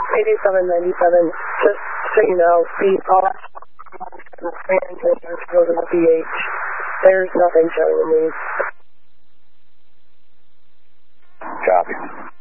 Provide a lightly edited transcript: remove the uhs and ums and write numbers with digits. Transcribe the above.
8797, just so you know, the off goes in the pH. There's nothing showing in these. Copy.